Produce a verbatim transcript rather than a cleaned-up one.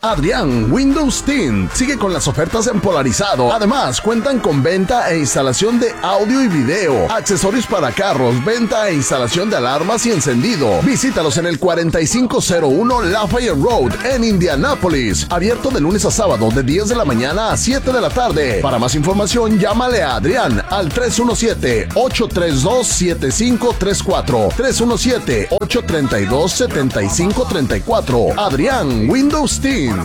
Adrián Windows Tint sigue con las ofertas en polarizado. Además, cuentan con venta e instalación de audio y video, accesorios para carros, venta e instalación de alarmas y encendido. Visítalos en el cuarenta y cinco cero uno Lafayette Road en Indianápolis. Abierto de lunes a sábado de diez de la mañana a siete de la tarde. Para más información, llámale a Adrián al tres uno siete, ocho tres dos, siete cinco tres cuatro. tres uno siete, ocho tres dos, siete cinco tres cuatro. Adrián Windows Tint.